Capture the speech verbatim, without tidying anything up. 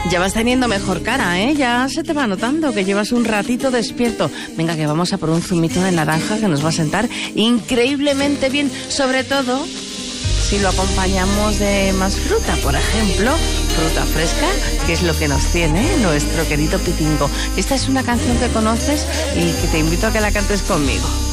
Ya vas teniendo mejor cara, ¿eh? Ya se te va notando que llevas un ratito despierto. Venga, que vamos a por un zumito de naranja que nos va a sentar increíblemente bien. Sobre todo si lo acompañamos de más fruta, por ejemplo, fruta fresca, que es lo que nos tiene nuestro querido Pitingo. Esta es una canción que conoces y que te invito a que la cantes conmigo.